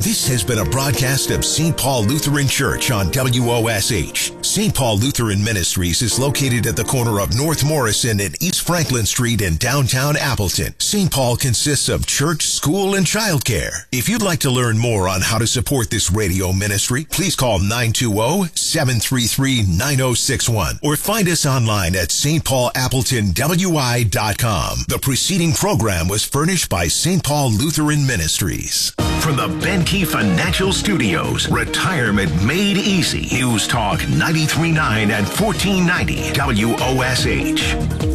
This has been a broadcast of St. Paul Lutheran Church on WOSH. St. Paul Lutheran Ministries is located at the corner of North Morrison and East Franklin Street in downtown Appleton. St. Paul consists of church, school, and childcare. If you'd like to learn more on how to support this radio ministry, please call 920-733-9061 or find us online at stpaulappletonwi.com. The preceding program was furnished by St. Paul Lutheran Ministries. From the Ben Key Financial Studios, retirement made easy. News Talk 93.9 and 1490 WOSH.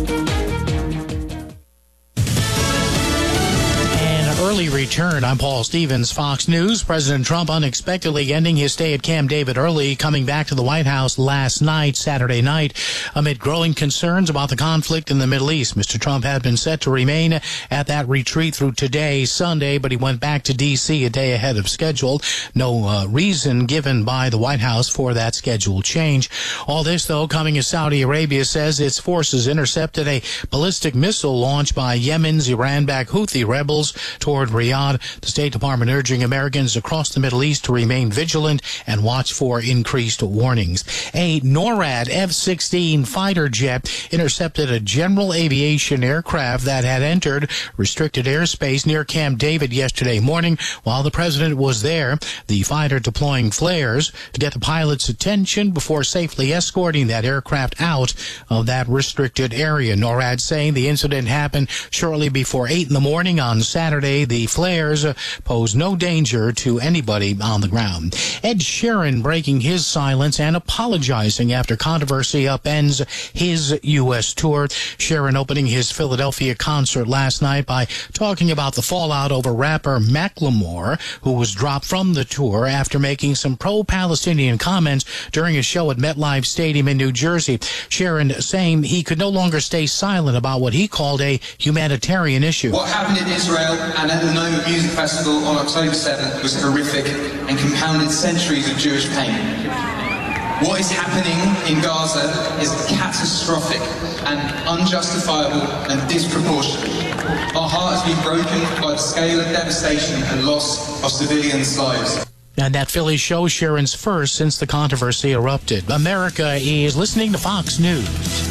Early return. I'm Paul Stevens, Fox News. President Trump unexpectedly ending his stay at Camp David early, coming back to the White House last night, Saturday night, amid growing concerns about the conflict in the Middle East. Mr. Trump had been set to remain at that retreat through today, Sunday, but he went back to D.C. a day ahead of schedule. No reason given by the White House for that schedule change. All this, though, coming as Saudi Arabia says its forces intercepted a ballistic missile launched by Yemen's Iran-backed Houthi rebels toward Riyadh. The State Department urging Americans across the Middle East to remain vigilant and watch for increased warnings. A NORAD F-16 fighter jet intercepted a general aviation aircraft that had entered restricted airspace near Camp David yesterday morning while the president was there. The fighter deploying flares to get the pilot's attention before safely escorting that aircraft out of that restricted area. NORAD saying the incident happened shortly before 8 in the morning on Saturday. The flares pose no danger to anybody on the ground. Ed Sheeran breaking his silence and apologizing after controversy upends his U.S. tour. Sheeran opening his Philadelphia concert last night by talking about the fallout over rapper Macklemore, who was dropped from the tour after making some pro-Palestinian comments during a show at MetLife Stadium in New Jersey. Sheeran saying he could no longer stay silent about what he called a humanitarian issue. What happened in Israel and at the Noma Music Festival on October 7th was horrific and compounded centuries of Jewish pain. What is happening in Gaza is catastrophic and unjustifiable and disproportionate. Our heart has been broken by the scale of devastation and loss of civilians' lives. And that Philly show Sheeran's first since the controversy erupted. America is listening to Fox News.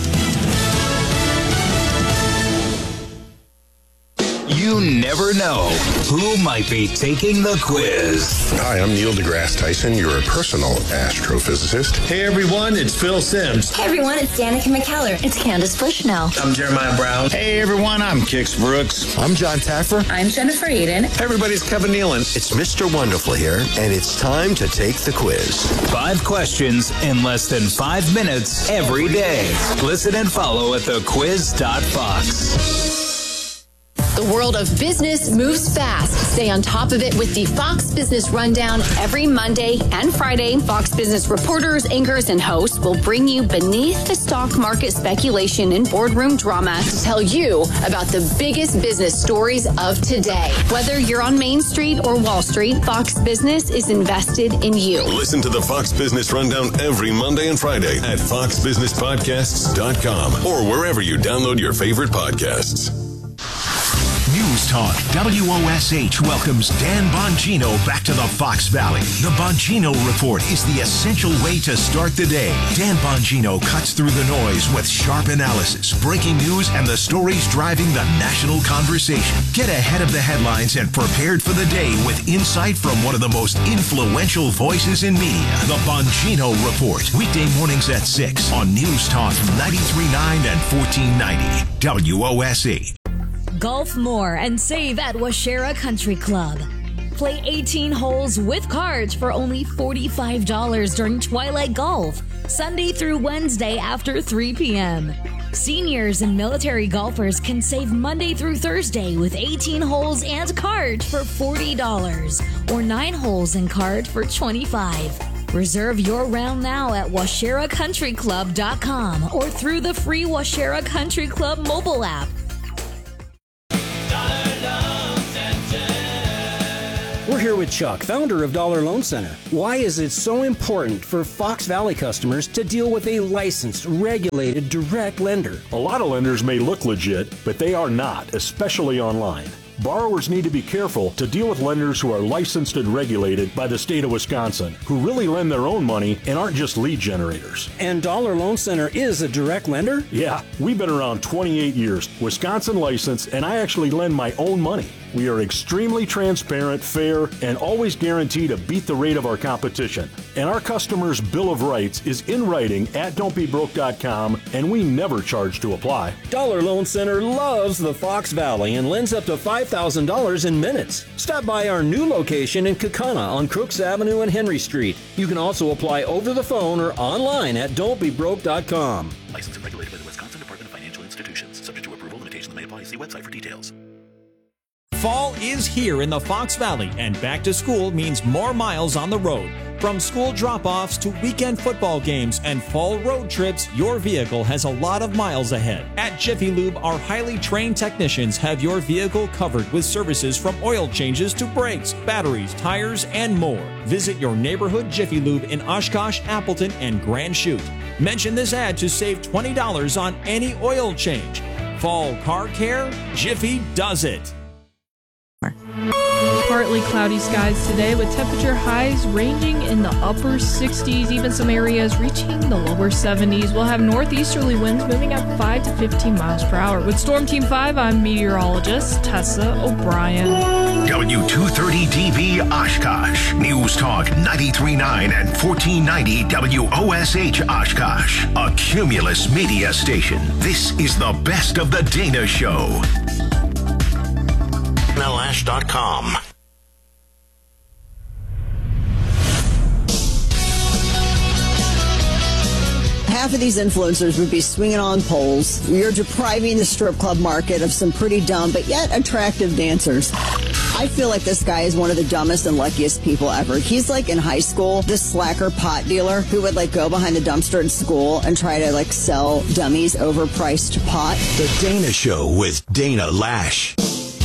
You never know who might be taking the quiz. Hi, I'm Neil deGrasse Tyson, your personal astrophysicist. Hey everyone, it's Phil Simms. Hey everyone, it's Danica McKellar. It's Candace Bushnell. I'm Jeremiah Brown. Hey everyone, I'm Kix Brooks. I'm John Taffer. I'm Jennifer Eden. Hey everybody, it's Kevin Nealon. It's Mr. Wonderful here, and it's time to take the quiz. 5 questions in less than 5 minutes every day. Listen and follow at thequiz.fox. The world of business moves fast. Stay on top of it with the Fox Business Rundown every Monday and Friday. Fox Business reporters, anchors, and hosts will bring you beneath the stock market speculation and boardroom drama to tell you about the biggest business stories of today. Whether you're on Main Street or Wall Street, Fox Business is invested in you. Listen to the Fox Business Rundown every Monday and Friday at foxbusinesspodcasts.com or wherever you download your favorite podcasts. News Talk WOSH welcomes Dan Bongino back to the Fox Valley. The Bongino Report is the essential way to start the day. Dan Bongino cuts through the noise with sharp analysis, breaking news, and the stories driving the national conversation. Get ahead of the headlines and prepared for the day with insight from one of the most influential voices in media. The Bongino Report, weekday mornings at 6 on News Talk 93.9 and 1490 WOSH. Golf more and save at Washera Country Club. Play 18 holes with cards for only $45 during Twilight Golf, Sunday through Wednesday after 3 p.m. Seniors and military golfers can save Monday through Thursday with 18 holes and cards for $40 or 9 holes and card for $25. Reserve your round now at WasheraCountryClub.com or through the free Washera Country Club mobile app. We're here with Chuck, founder of Dollar Loan Center. Why is it so important for Fox Valley customers to deal with a licensed, regulated, direct lender? A lot of lenders may look legit, but they are not, especially online. borrowers need to be careful to deal with lenders who are licensed and regulated by the state of Wisconsin, who really lend their own money and aren't just lead generators. And Dollar Loan Center is a direct lender? Yeah, we've been around 28 years, Wisconsin licensed, and I actually lend my own money. We are extremely transparent, fair, and always guarantee to beat the rate of our competition. And our customers' Bill of Rights is in writing at don'tbebroke.com, and we never charge to apply. Dollar Loan Center loves the Fox Valley and lends up to $5,000 in minutes. Stop by our new location in Kaukauna on Crooks Avenue and Henry Street. You can also apply over the phone or online at don'tbebroke.com. Licensed and regulated by the Wisconsin Department of Financial Institutions. Subject to approval, limitations may apply. See website for details. Fall is here in the Fox Valley, and back to school means more miles on the road. From school drop-offs to weekend football games and fall road trips, your vehicle has a lot of miles ahead. At Jiffy Lube, our highly trained technicians have your vehicle covered with services from oil changes to brakes, batteries, tires, and more. Visit your neighborhood Jiffy Lube in Oshkosh, Appleton, and Grand Chute. Mention this ad to save $20 on any oil change. Fall car care, Jiffy does it. Partly cloudy skies today with temperature highs ranging in the upper 60s, even some areas reaching the lower 70s. We'll have northeasterly winds moving up 5 to 15 miles per hour. With Storm Team 5, I'm meteorologist Tessa O'Brien. W230DB Oshkosh. News Talk 93.9 and 1490 WOSH Oshkosh. A Cumulus media station. This is the best of the Dana Show. MLAsh.com. Half of these influencers would be swinging on poles. You're depriving the strip club market of some pretty dumb but yet attractive dancers. I feel like this guy is one of the dumbest and luckiest people ever. He's like in high school, this slacker pot dealer who would like go behind the dumpster in school and try to like sell dummies overpriced pot. The Dana Show with Dana Lash.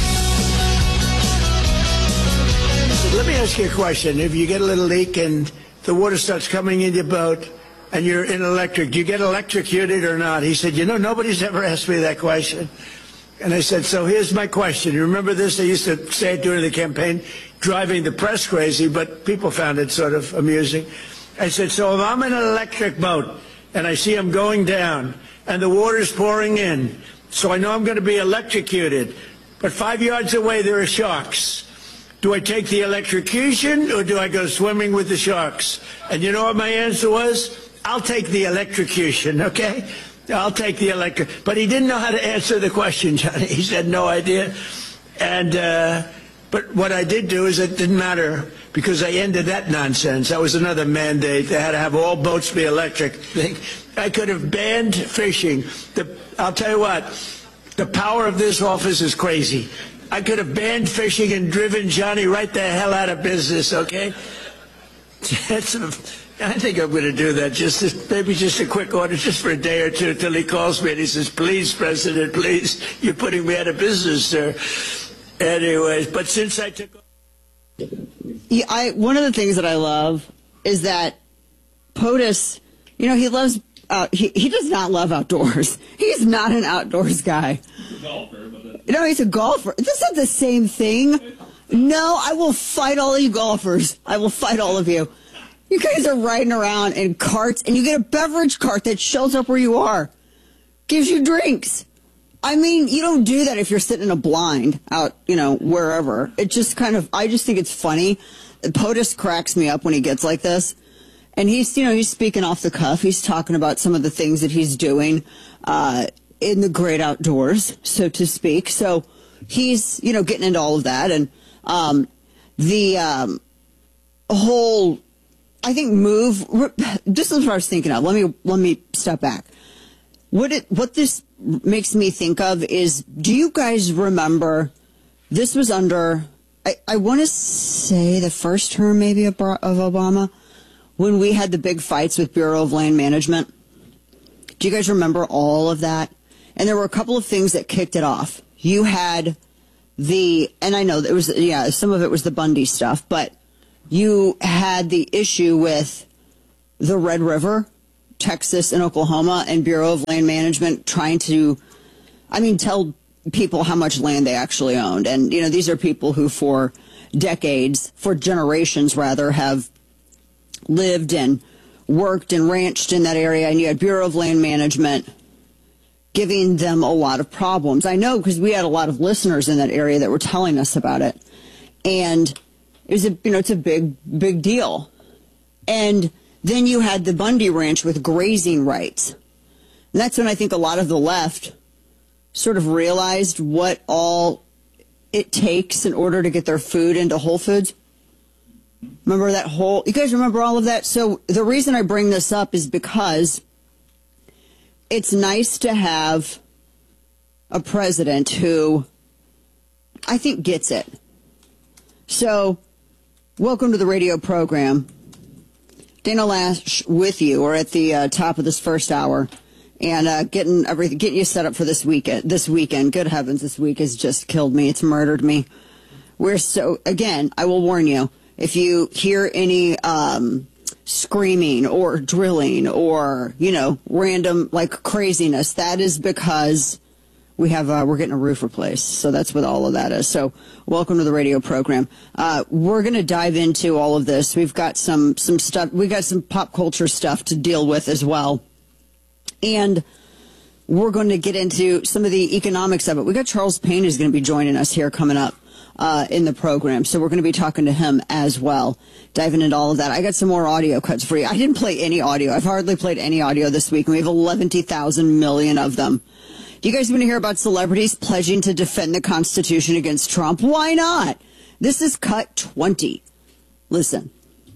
Let me ask you a question. If you get a little leak and the water starts coming in your boat and you're in electric, do you get electrocuted or not? He said, nobody's ever asked me that question. And I said, so here's my question. You remember this? I used to say it during the campaign, driving the press crazy, but people found it sort of amusing. I said, so if I'm in an electric boat and I see them going down and the water's pouring in, so I know I'm going to be electrocuted, but 5 yards away there are sharks. Do I take the electrocution or do I go swimming with the sharks? And you know what my answer was? I'll take the electrocution, okay? I'll take the electric. But he didn't know how to answer the question, Johnny. He said no idea. And but what I did do is it didn't matter because I ended that nonsense. That was another mandate. They had to have all boats be electric. I could have banned fishing. I'll tell you what, the power of this office is crazy. I could have banned fishing and driven Johnny right the hell out of business, okay? I think I'm going to do that. Maybe just a quick order, just for a day or two, till he calls me and he says, please, President, please, you're putting me out of business, sir. Anyways, but since I took... Yeah, one of the things that I love is that POTUS, he loves... he does not love outdoors. He's not an outdoors guy. He's a golfer. No, he's a golfer. This is the same thing. No, I will fight all you golfers. I will fight all of you. You guys are riding around in carts, and you get a beverage cart that shows up where you are. Gives you drinks. I mean, you don't do that if you're sitting in a blind out, wherever. It just I just think it's funny. POTUS cracks me up when he gets like this. And he's speaking off the cuff. He's talking about some of the things that he's doing in the great outdoors, so to speak. So he's, getting into all of that. And the whole, I think, move, this is what I was thinking of. Let me step back. What this makes me think of is, do you guys remember, this was under, I want to say the first term maybe of Obama, when we had the big fights with Bureau of Land Management? Do you guys remember all of that? And there were a couple of things that kicked it off. You had and I know it was, some of it was the Bundy stuff, but you had the issue with the Red River, Texas and Oklahoma, and Bureau of Land Management trying to, tell people how much land they actually owned. And, you know, these are people who for decades, for generations rather, have lived and worked and ranched in that area. And you had Bureau of Land Management giving them a lot of problems. I know because we had a lot of listeners in that area that were telling us about it. And it was it's a big deal. And then you had the Bundy Ranch with grazing rights. And that's when I think a lot of the left sort of realized what all it takes in order to get their food into Whole Foods. Remember that you guys remember all of that? So the reason I bring this up is because it's nice to have a president who I think gets it. So, welcome to the radio program. Dana Loesch with you. We're at the top of this first hour and getting you set up for this weekend. Good heavens, this week has just killed me. It's murdered me. Again, I will warn you, if you hear any screaming or drilling or, random like craziness, that is because we're getting a roof replaced. So that's what all of that is. So welcome to the radio program. We're going to dive into all of this. We've got some stuff. We got some pop culture stuff to deal with as well. And we're going to get into some of the economics of it. We got Charles Payne who's going to be joining us here coming up in the program. So we're going to be talking to him as well, diving into all of that. I got some more audio cuts for you. I didn't play any audio. I've hardly played any audio this week, and we have 11,000 million of them. Do you guys want to hear about celebrities pledging to defend the Constitution against Trump? Why not? This is cut 20. Listen.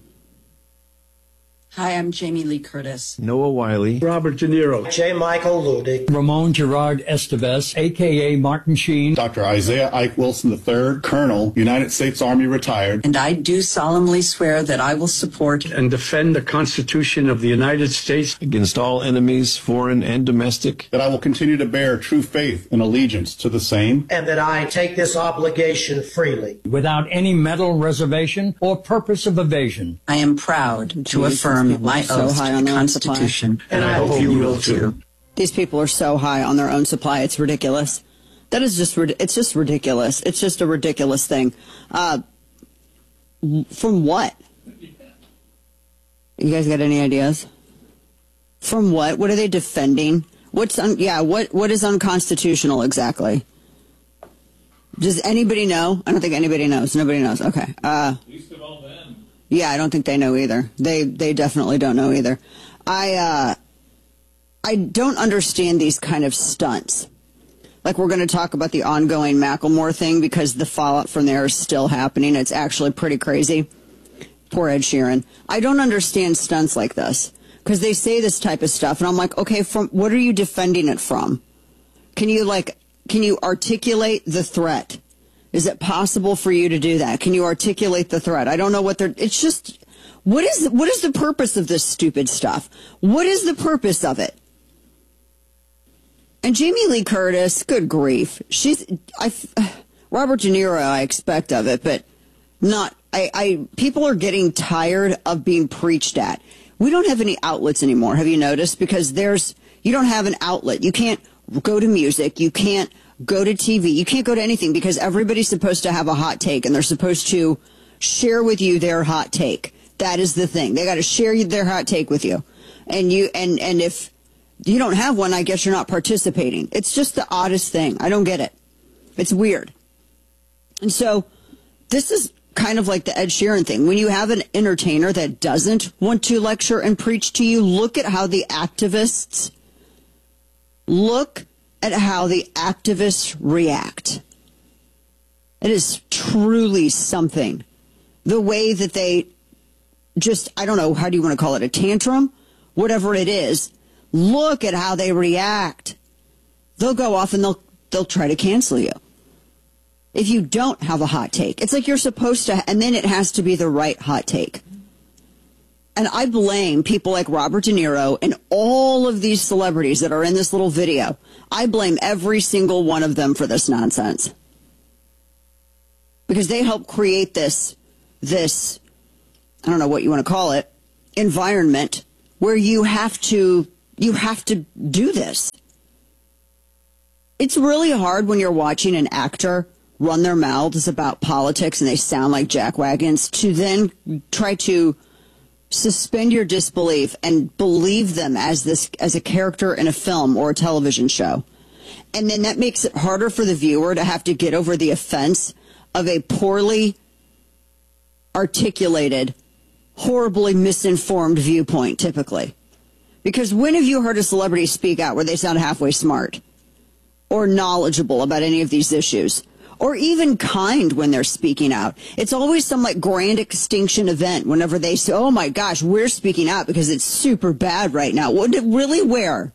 Hi, I'm Jamie Lee Curtis. Noah Wiley. Robert De Niro. J. Michael Ludig. Ramon Gerard Estevez, a.k.a. Martin Sheen. Dr. Isaiah Ike Wilson III, Colonel, United States Army retired. And I do solemnly swear that I will support and defend the Constitution of the United States against all enemies, foreign and domestic. That I will continue to bear true faith and allegiance to the same. And that I take this obligation freely. Without any mental reservation or purpose of evasion. I am proud to affirm my oath to the Constitution. And I hope you will too. These people are so high on their own supply, it's ridiculous. It's just ridiculous. It's just a ridiculous thing. From what? You guys got any ideas? From what? What are they defending? What is unconstitutional exactly? Does anybody know? I don't think anybody knows. Nobody knows. Okay. Least of all them. Yeah, I don't think they know either. They definitely don't know either. I don't understand these kind of stunts. Like, we're going to talk about the ongoing Macklemore thing because the fallout from there is still happening. It's actually pretty crazy. Poor Ed Sheeran. I don't understand stunts like this because they say this type of stuff, and I'm like, okay, from what are you defending it from? Can you articulate the threat? Is it possible for you to do that? Can you articulate the threat? I don't know it's just, what is the purpose of this stupid stuff? What is the purpose of it? And Jamie Lee Curtis, good grief. Robert De Niro, I expect of it, but people are getting tired of being preached at. We don't have any outlets anymore. Have you noticed? Because you don't have an outlet. You can't go to music. You can't go to TV. You can't go to anything because everybody's supposed to have a hot take and they're supposed to share with you their hot take. That is the thing. They got to share their hot take with you. And if you don't have one, I guess you're not participating. It's just the oddest thing. I don't get it. It's weird. And so this is kind of like the Ed Sheeran thing. When you have an entertainer that doesn't want to lecture and preach to you, look at how the activists react. It is truly something. The way that they just, I don't know, how do you want to call it, a tantrum? Whatever it is, look at how they react. They'll go off and they'll try to cancel you. If you don't have a hot take, it's like you're supposed to, and then it has to be the right hot take. And I blame people like Robert De Niro and all of these celebrities that are in this little video. I blame every single one of them for this nonsense. Because they help create this, I don't know what you want to call it, environment where you have to do this. it's really hard when you're watching an actor run their mouths about politics and they sound like jackwagons to then try to suspend your disbelief and believe them as a character in a film or a television show. And then that makes it harder for the viewer to have to get over the offense of a poorly articulated, horribly misinformed viewpoint, typically. Because when have you heard a celebrity speak out where they sound halfway smart or knowledgeable about any of these issues? Or even kind when they're speaking out. It's always some like grand extinction event whenever they say, oh my gosh, we're speaking out because it's super bad right now. Well, really where?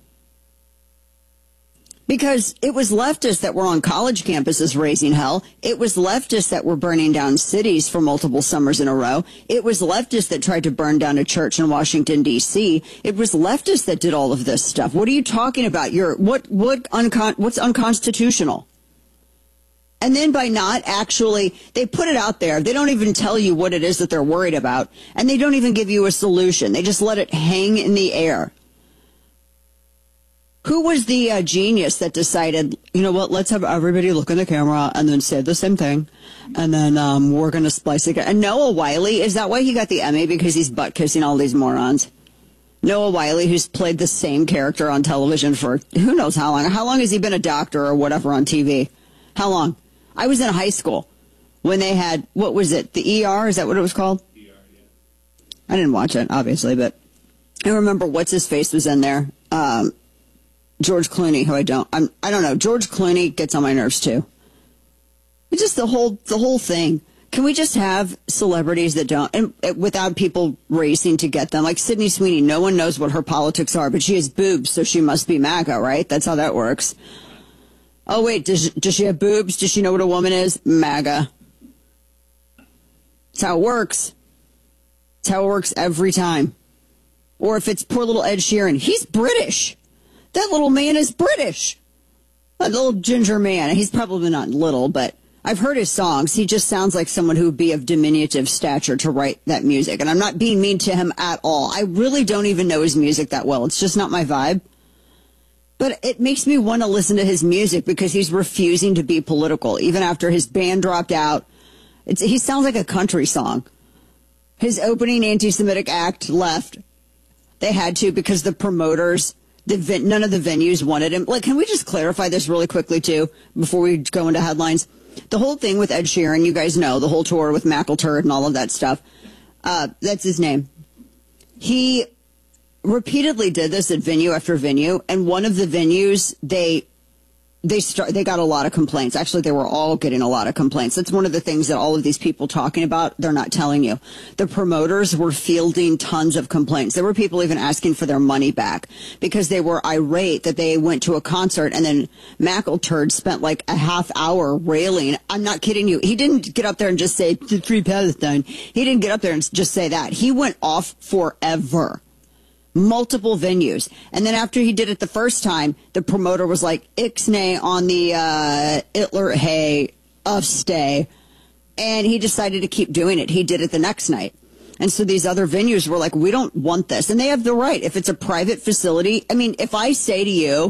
Because it was leftists that were on college campuses raising hell. It was leftists that were burning down cities for multiple summers in a row. It was leftists that tried to burn down a church in Washington, D.C. It was leftists that did all of this stuff. What are you talking about? What's unconstitutional? And then by not actually, they put it out there. They don't even tell you what it is that they're worried about. And they don't even give you a solution. They just let it hang in the air. Who was the genius that decided, you know what, let's have everybody look in the camera and then say the same thing. And then we're going to splice it. And Noah Wyle, is that why he got the Emmy? Because he's butt-kissing all these morons. Noah Wyle, who's played the same character on television for who knows how long. How long has he been a doctor or whatever on TV? How long? I was in high school when they had, what was it, the ER? Is that what it was called? ER, yeah. I didn't watch it, obviously, but I remember what's-his-face was in there. George Clooney, who I don't know. George Clooney gets on my nerves, too. It's just the whole thing. Can we just have celebrities that don't, and without people racing to get them? Like Sydney Sweeney, no one knows what her politics are, but she has boobs, so she must be MAGA, right? That's how that works. Oh, wait, does she have boobs? Does she know what a woman is? MAGA. That's how it works. That's how it works every time. Or if it's poor little Ed Sheeran, he's British. That little man is British. That little ginger man. He's probably not little, but I've heard his songs. He just sounds like someone who would be of diminutive stature to write that music. And I'm not being mean to him at all. I really don't even know his music that well. It's just not my vibe. But it makes me want to listen to his music because he's refusing to be political. Even after his band dropped out, he sounds like a country song. His anti-Semitic act left. They had to because the promoters, none of the venues wanted him. Like, can we just clarify this really quickly, too, before we go into headlines? The whole thing with Ed Sheeran, you guys know, the whole tour with Mackleturd and all of that stuff. That's his name. He repeatedly did this at venue after venue, and one of the venues, they got a lot of complaints. Actually, they were all getting a lot of complaints. That's one of the things that all of these people talking about, they're not telling you. The promoters were fielding tons of complaints. There were people even asking for their money back because they were irate that they went to a concert and then Mackleturd spent like a half hour railing. I'm not kidding you. He didn't get up there and just say, "Free Palestine." He didn't get up there and just say that. He went off forever. Multiple venues. And then after he did it the first time, the promoter was like, Ixnay on the Hitler Hay of stay. And he decided to keep doing it. He did it the next night. And so these other venues were like, we don't want this. And they have the right. If it's a private facility, I mean, if I say to you,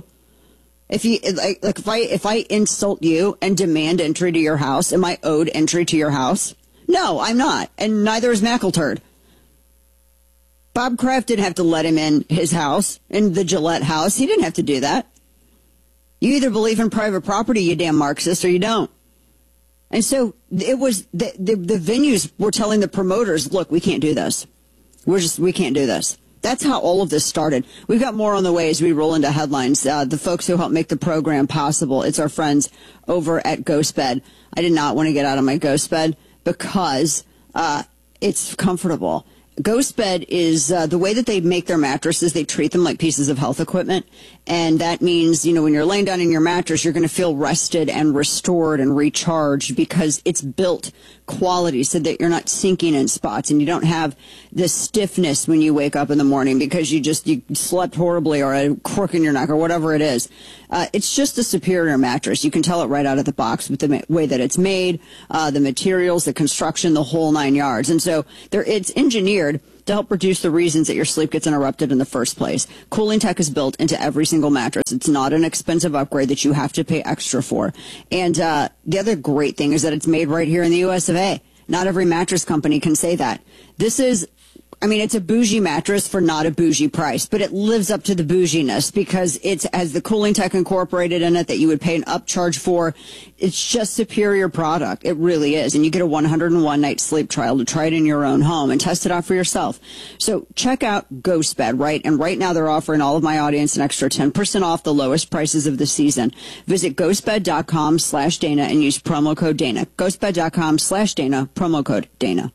if I insult you and demand entry to your house, am I owed entry to your house? No, I'm not. And neither is Mackleturd. Bob Kraft didn't have to let him in his house, in the Gillette house. He didn't have to do that. You either believe in private property, you damn Marxist, or you don't. And so it was the venues were telling the promoters, look, we can't do this. We can't do this. That's how all of this started. We've got more on the way as we roll into headlines. The folks who help make the program possible, it's our friends over at GhostBed. I did not want to get out of my GhostBed because it's comfortable. GhostBed is the way that they make their mattresses, they treat them like pieces of health equipment. And that means, when you're laying down in your mattress, you're going to feel rested and restored and recharged because it's built quality so that you're not sinking in spots and you don't have the stiffness when you wake up in the morning because you slept horribly or a crook in your neck or whatever it is. It's just a superior mattress. You can tell it right out of the box with the way that it's made, the materials, the construction, the whole 9 yards. And so it's engineered to help reduce the reasons that your sleep gets interrupted in the first place. Cooling tech is built into every single mattress. It's not an expensive upgrade that you have to pay extra for. And the other great thing is that it's made right here in the US of A. Not every mattress company can say that. This is, it's a bougie mattress for not a bougie price, but it lives up to the bouginess because it has the cooling tech incorporated in it that you would pay an upcharge for. It's just superior product. It really is. And you get a 101-night sleep trial to try it in your own home and test it out for yourself. So check out GhostBed, right? And right now they're offering all of my audience an extra 10% off the lowest prices of the season. Visit ghostbed.com/Dana and use promo code Dana. Ghostbed.com/Dana, promo code Dana.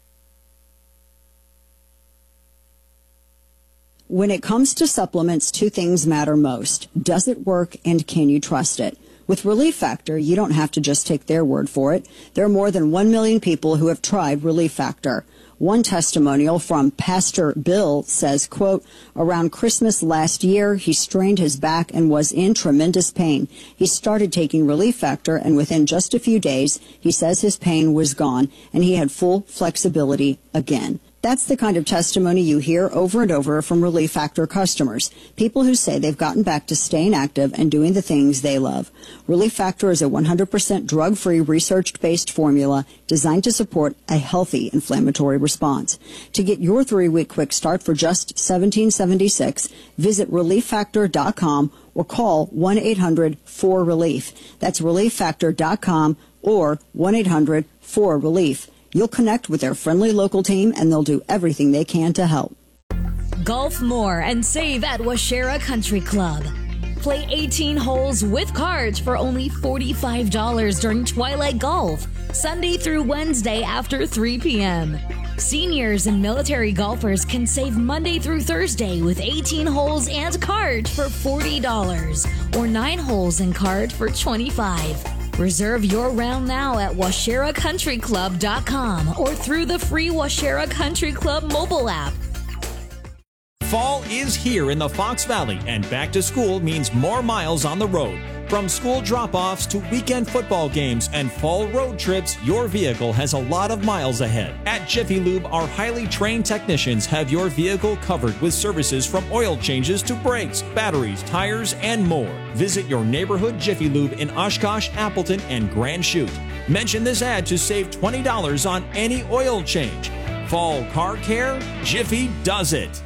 When it comes to supplements, two things matter most. Does it work and can you trust it? With Relief Factor, you don't have to just take their word for it. There are more than 1 million people who have tried Relief Factor. One testimonial from Pastor Bill says, quote, around Christmas last year, he strained his back and was in tremendous pain. He started taking Relief Factor, and within just a few days, he says his pain was gone and he had full flexibility again. That's the kind of testimony you hear over and over from Relief Factor customers, people who say they've gotten back to staying active and doing the things they love. Relief Factor is a 100% drug-free, research-based formula designed to support a healthy inflammatory response. To get your 3-week quick start for just $17.76, visit ReliefFactor.com or call 1-800-4RELIEF. That's ReliefFactor.com or 1-800-4RELIEF. You'll connect with their friendly local team, and they'll do everything they can to help. Golf more and save at Washera Country Club. Play 18 holes with cards for only $45 during Twilight Golf, Sunday through Wednesday after 3 p.m. Seniors and military golfers can save Monday through Thursday with 18 holes and cards for $40 or 9 holes and cards for $25. Reserve your round now at WasheraCountryClub.com or through the free Washera Country Club mobile app. Fall is here in the Fox Valley, and back to school means more miles on the road. From school drop-offs to weekend football games and fall road trips, your vehicle has a lot of miles ahead. At Jiffy Lube, our highly trained technicians have your vehicle covered with services from oil changes to brakes, batteries, tires, and more. Visit your neighborhood Jiffy Lube in Oshkosh, Appleton, and Grand Chute. Mention this ad to save $20 on any oil change. Fall car care? Jiffy does it.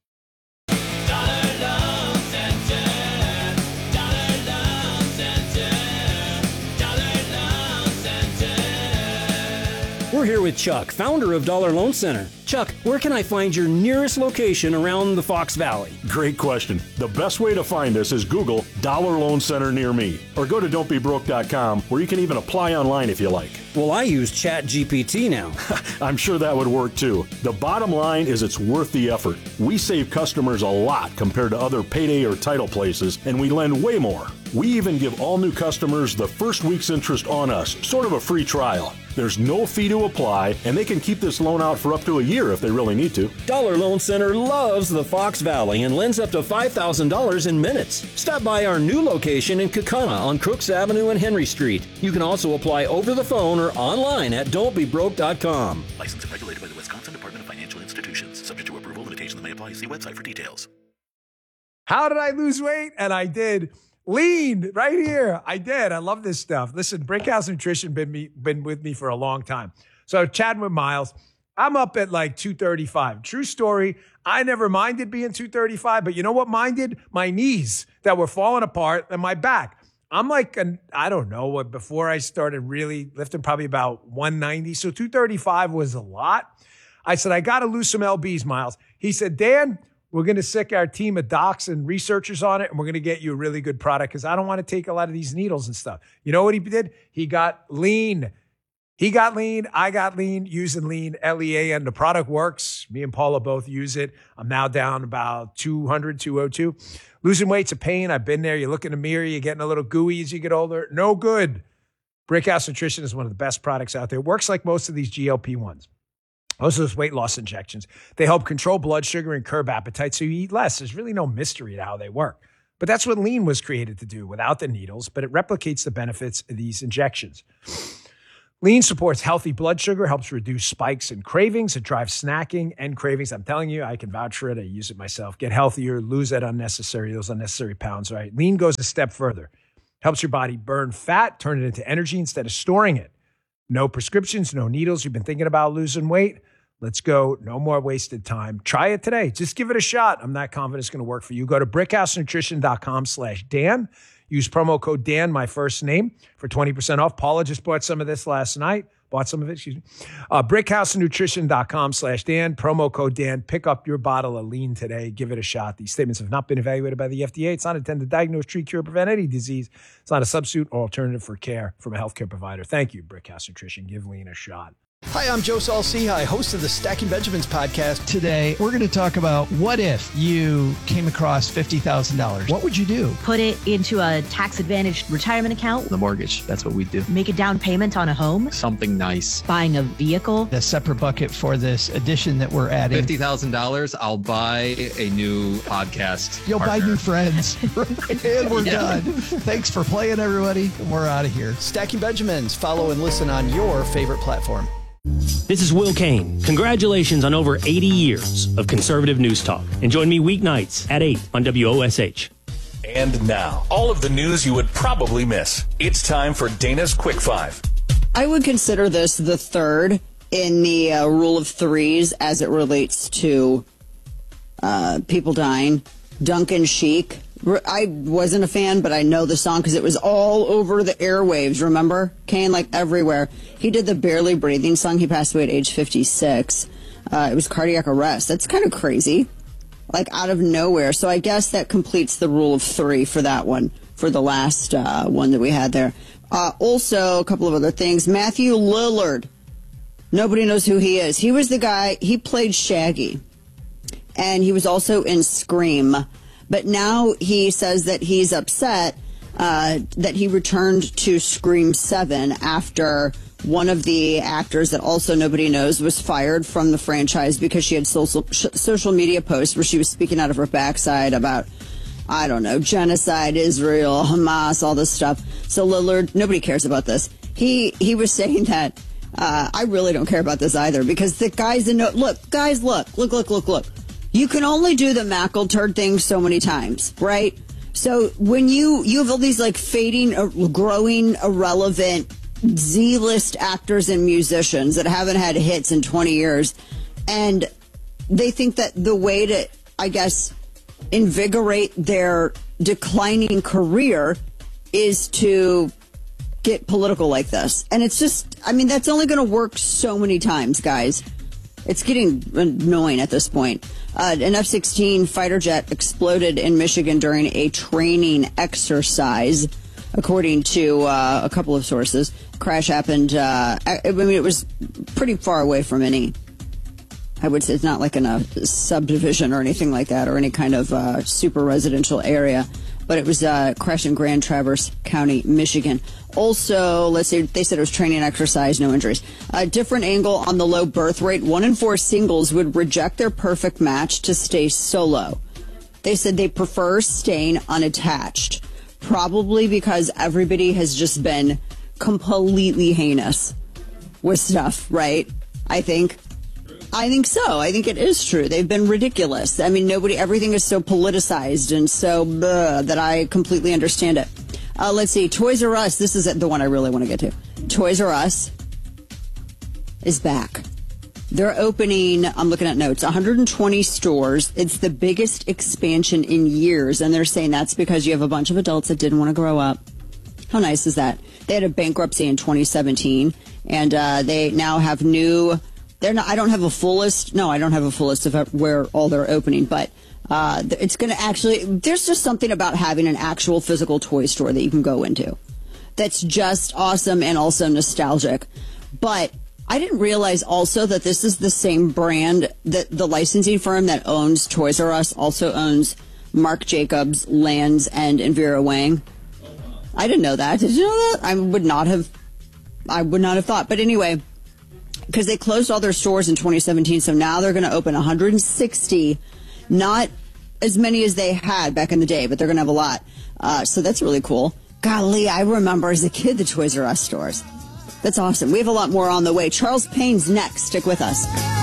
We're here with Chuck, founder of Dollar Loan Center. Chuck, where can I find your nearest location around the Fox Valley? Great question. The best way to find us is Google Dollar Loan Center near me, or go to don'tbebroke.com, where you can even apply online if you like. Well, I use ChatGPT now. I'm sure that would work too. The bottom line is it's worth the effort. We save customers a lot compared to other payday or title places, and we lend way more. We even give all new customers the first week's interest on us, sort of a free trial. There's no fee to apply, and they can keep this loan out for up to a year if they really need to. Dollar Loan Center loves the Fox Valley and lends up to $5,000 in minutes. Stop by our new location in Kaukauna on Crooks Avenue and Henry Street. You can also apply over the phone or online at don'tbebroke.com. Licensed and regulated by the Wisconsin Department of Financial Institutions. Subject to approval, limitations may apply. See website for details. How did I lose weight? And I did. Lean right here. I did. I love this stuff. Listen, Brickhouse Nutrition been with me for a long time. So chatting with Miles, I'm up at like 235. True story. I never minded being 235, but you know what minded? My knees that were falling apart and my back. I'm like, I don't know, before I started really lifting, probably about 190. So 235 was a lot. I said, I got to lose some LBs, Miles. He said, Dan, we're going to sick our team of docs and researchers on it, and we're going to get you a really good product because I don't want to take a lot of these needles and stuff. You know what he did? He got lean. He got lean. I got lean using lean, LEAN. The product works. Me and Paula both use it. I'm now down about 200, 202. Losing weight's a pain. I've been there. You look in the mirror, you're getting a little gooey as you get older. No good. Brickhouse Nutrition is one of the best products out there. It works like most of these GLP-1s. Most of those weight loss injections, they help control blood sugar and curb appetite so you eat less. There's really no mystery to how they work. But that's what lean was created to do without the needles, but it replicates the benefits of these injections. Lean supports healthy blood sugar, helps reduce spikes and cravings. It drives snacking and cravings. I'm telling you, I can vouch for it. I use it myself. Get healthier, lose those unnecessary pounds, right? Lean goes a step further. Helps your body burn fat, turn it into energy instead of storing it. No prescriptions, no needles. You've been thinking about losing weight? Let's go. No more wasted time. Try it today. Just give it a shot. I'm not confident it's going to work for you. Go to brickhousenutrition.com/Dan. Use promo code Dan, my first name, for 20% off. Paula just bought some of this last night. brickhousenutrition.com/Dan. Promo code Dan. Pick up your bottle of Lean today. Give it a shot. These statements have not been evaluated by the FDA. It's not intended to diagnose, treat, cure, or prevent any disease. It's not a substitute or alternative for care from a healthcare provider. Thank you, Brickhouse Nutrition. Give Lean a shot. Hi, I'm Joe Saul-Sehy, host of the Stacking Benjamins podcast. Today, we're going to talk about what if you came across $50,000? What would you do? Put it into a tax-advantaged retirement account. The mortgage, that's what we do. Make a down payment on a home. Something nice. Buying a vehicle. A separate bucket for this addition that we're adding. $50,000, I'll buy a new podcast You'll partner. buy new friends. And we're done. Thanks for playing, everybody. We're out of here. Stacking Benjamins. Follow and listen on your favorite platform. This is Will Kane. Congratulations on over 80 years of conservative news talk. And join me weeknights at 8 on WOSH. And now, all of the news you would probably miss. It's time for Dana's Quick Five. I would consider this the third in the rule of threes as it relates to people dying. Duncan Sheik. I wasn't a fan, but I know the song because it was all over the airwaves, remember? Kane, like everywhere. He did the Barely Breathing song. He passed away at age 56. It was cardiac arrest. That's kind of crazy, like out of nowhere. So I guess that completes the rule of three for that one, for the last one that we had there. Also, a couple of other things. Matthew Lillard. Nobody knows who he is. He was the guy, he played Shaggy. And he was also in Scream. But now he says that he's upset that he returned to Scream 7 after one of the actors that also nobody knows was fired from the franchise because she had social media posts where she was speaking out of her backside about, I don't know, genocide, Israel, Hamas, all this stuff. So Lillard, nobody cares about this. He was saying that I really don't care about this either because the guys look. You can only do the Mackle-turd thing so many times, right? So when you have all these like fading, growing, irrelevant Z-list actors and musicians that haven't had hits in 20 years, and they think that the way to, I guess, invigorate their declining career is to get political like this. And it's just, I mean, that's only going to work so many times, guys. It's getting annoying at this point. An F-16 fighter jet exploded in Michigan during a training exercise, according to a couple of sources. Crash happened, it was pretty far away from any, I would say it's not like in a subdivision or anything like that, or any kind of super residential area. But it was crashed in Grand Traverse County, Michigan. Also, let's see, they said it was training exercise, no injuries. A different angle on the low birth rate. 1 in 4 singles would reject their perfect match to stay solo. They said they prefer staying unattached, probably because everybody has just been completely heinous with stuff, right? I think so. I think it is true. They've been ridiculous. I mean, everything is so politicized and so that I completely understand it. Let's see. Toys R Us. This is the one I really want to get to. Toys R Us is back. They're opening, I'm looking at notes, 120 stores. It's the biggest expansion in years. And they're saying that's because you have a bunch of adults that didn't want to grow up. How nice is that? They had a bankruptcy in 2017. And they now have new... I don't have a full list of where all they're opening, but it's going to actually, there's just something about having an actual physical toy store that you can go into that's just awesome and also nostalgic. But I didn't realize also that this is the same brand that the licensing firm that owns Toys R Us also owns Marc Jacobs, Lands, and Vera Wang. I didn't know that. Did you know that? I would not have thought. But anyway, because they closed all their stores in 2017, so now they're going to open 160, not as many as they had back in the day, but they're going to have a lot. So that's really cool. Golly, I remember as a kid the Toys R Us stores. That's awesome. We have a lot more on the way. Charles Payne's next. Stick with us.